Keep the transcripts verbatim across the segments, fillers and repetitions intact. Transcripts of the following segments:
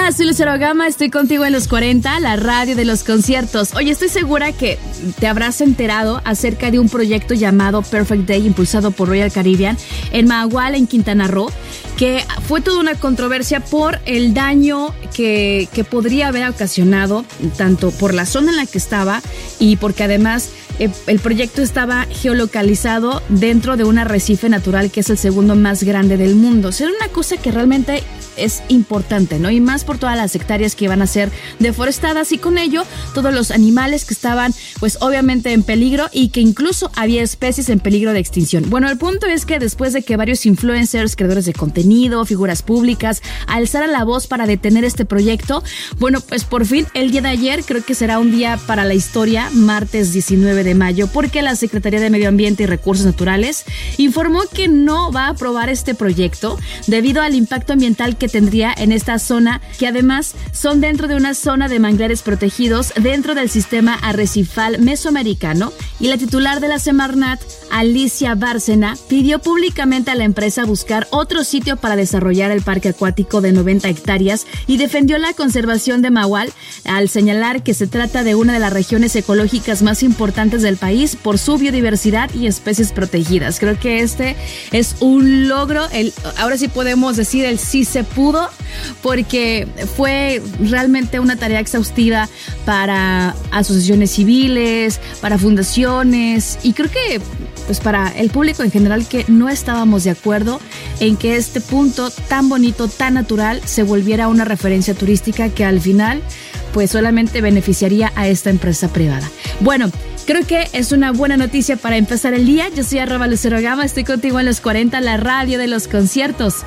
Hola, soy Lucero Gama, estoy contigo en los cuarenta, la radio de los conciertos. Oye, estoy segura que te habrás enterado acerca de un proyecto llamado Perfect Day, impulsado por Royal Caribbean en Mahahual, en Quintana Roo, que fue toda una controversia por el daño que, que podría haber ocasionado, tanto por la zona en la que estaba y porque además eh, el proyecto estaba geolocalizado dentro de un arrecife natural que es el segundo más grande del mundo. O sea, era una cosa que realmente es importante, ¿no? Y más por todas las hectáreas que iban a ser deforestadas y con ello todos los animales que estaban pues obviamente en peligro y que incluso había especies en peligro de extinción. Bueno, el punto es que después de que varios influencers, creadores de contenido, figuras públicas alzaran la voz para detener este proyecto, bueno, pues por fin el día de ayer, creo que será un día para la historia, martes diecinueve de mayo, porque la Secretaría de Medio Ambiente y Recursos Naturales informó que no va a aprobar este proyecto debido al impacto ambiental que tendría en esta zona, que además son dentro de una zona de manglares protegidos dentro del sistema arrecifal mesoamericano, y la titular de la Semarnat, Alicia Bárcena, pidió públicamente a la empresa buscar otro sitio para desarrollar el parque acuático de noventa hectáreas y defendió la conservación de Mahahual al señalar que se trata de una de las regiones ecológicas más importantes del país por su biodiversidad y especies protegidas. Creo que este es un logro, el, ahora sí podemos decir el sí se pudo, porque fue realmente una tarea exhaustiva para asociaciones civiles, para fundaciones y creo que pues para el público en general, que no estábamos de acuerdo en que este punto tan bonito, tan natural, se volviera una referencia turística que al final pues solamente beneficiaría a esta empresa privada. Bueno, creo que es una buena noticia para empezar el día. Yo soy arroba Lucero Gama, estoy contigo en los cuarenta, la radio de los conciertos.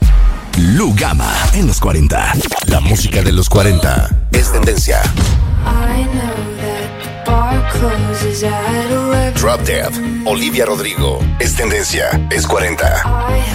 Lu Gama en los cuarenta. La música de los cuarenta es tendencia. Drop Dead, Olivia Rodrigo, es tendencia, es cuarenta.